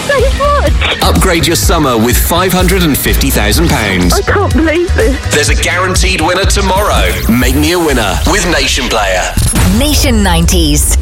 so much. Upgrade your summer with £550,000. I can't believe this. There's a guaranteed winner tomorrow. Make me a winner with Nation Player. Nation 90s.